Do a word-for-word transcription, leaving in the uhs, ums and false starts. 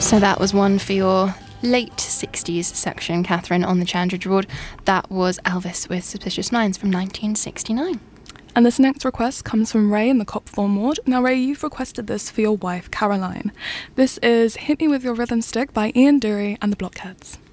So that was one for your late sixties section, Catherine, on the Chandridge Award. That was Elvis with Suspicious Minds from nineteen sixty-nine. And this next request comes from Ray in the Copthorne ward. Now, Ray, you've requested this for your wife, Caroline. This is Hit Me With Your Rhythm Stick by Ian Dury and the Blockheads.